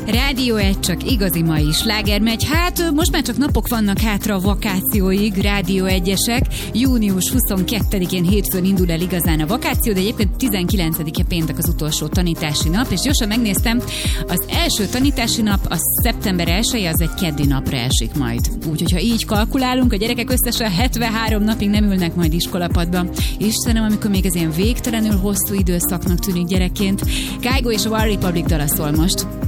Rádió 1, csak igazi mai sláger megy. Hát most már csak napok vannak hátra a vakációig, Rádió 1-esek. Június 22-én hétfőn indul el igazán a vakáció, de egyébként 19-e péntek az utolsó tanítási nap, és gyorsan megnéztem, az első tanítási nap, a szeptember 1-je, az egy keddi napra esik majd. Úgyhogy ha így kalkulálunk, a gyerekek összesen 73 napig nem ülnek majd iskolapadba. Istenem, amikor még ez ilyen végtelenül hosszú időszaknak tűnik gyerekként. Kygo és a One Republic dala szól most.